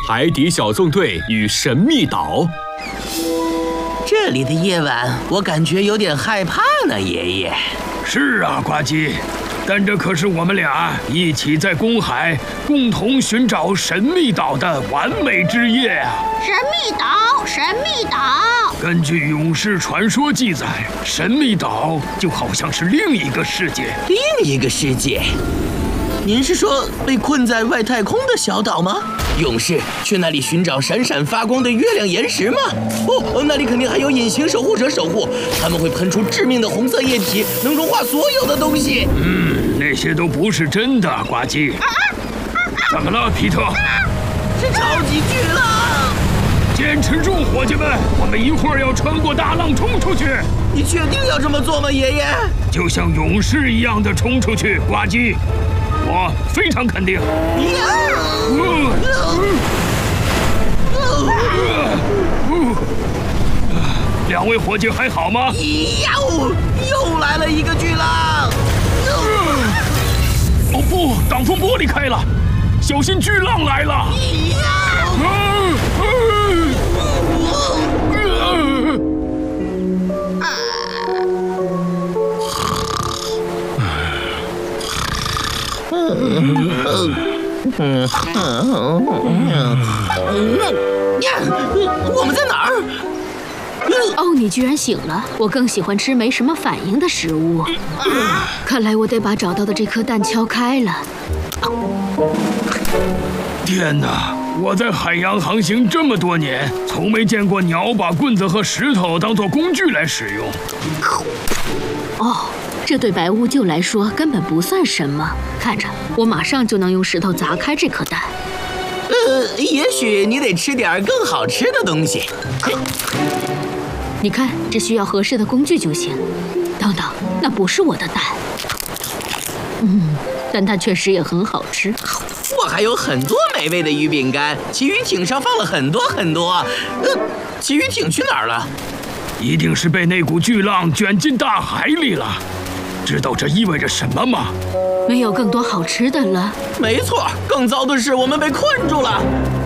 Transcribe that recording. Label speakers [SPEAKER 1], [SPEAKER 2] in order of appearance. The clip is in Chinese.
[SPEAKER 1] 海底小纵队与神秘岛。
[SPEAKER 2] 这里的夜晚，我感觉有点害怕呢，爷爷。
[SPEAKER 3] 是啊，呱唧，但这可是我们俩一起在公海共同寻找神秘岛的完美之夜啊！
[SPEAKER 4] 神秘岛，神秘岛。
[SPEAKER 3] 根据勇士传说记载，神秘岛就好像是另一个世界。
[SPEAKER 2] 另一个世界？您是说被困在外太空的小岛吗？勇士去那里寻找闪闪发光的月亮岩石吗？哦，那里肯定还有隐形守护者守护，他们会喷出致命的红色液体，能融化所有的东西。
[SPEAKER 3] 那些都不是真的，呱唧。怎么了，皮特？
[SPEAKER 2] 是超级巨浪！
[SPEAKER 3] 坚持住，伙计们，我们一会儿要穿过大浪冲出去。
[SPEAKER 2] 你确定要这么做吗，爷爷？
[SPEAKER 3] 就像勇士一样的冲出去，呱唧。我非常肯定。两位伙计还好吗？
[SPEAKER 2] 又来了一个巨浪！
[SPEAKER 3] 哦不，挡风玻璃开了，小心巨浪来了！
[SPEAKER 2] 我们在哪儿？
[SPEAKER 5] 哦，你居然醒了！我更喜欢吃没什么反应的食物。看来我得把找到的这颗蛋敲开了。
[SPEAKER 3] 天哪！我在海洋航行这么多年，从没见过鸟把棍子和石头当作工具来使用。
[SPEAKER 5] 哦，这对白乌鹫来说根本不算什么。看着，我马上就能用石头砸开这颗蛋。
[SPEAKER 2] 也许你得吃点更好吃的东西。
[SPEAKER 5] 你看，只需要合适的工具就行。等等，那不是我的蛋。但它确实也很好吃。
[SPEAKER 2] 我还有很多美味的鱼饼干，旗鱼艇上放了很多很多。旗鱼艇去哪儿了？
[SPEAKER 3] 一定是被那股巨浪卷进大海里了。知道这意味着什么吗？
[SPEAKER 5] 没有更多好吃的了。
[SPEAKER 2] 没错，更糟的是我们被困住了。